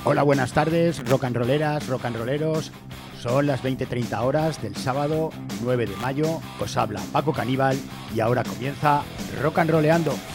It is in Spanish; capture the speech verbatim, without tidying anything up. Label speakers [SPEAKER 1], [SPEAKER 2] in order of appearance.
[SPEAKER 1] Hola, buenas tardes, rock and rolleras, rock and rolleros. Son las veinte treinta horas del sábado nueve de mayo. Os habla Paco Caníbal y ahora comienza Rock and Rolleando.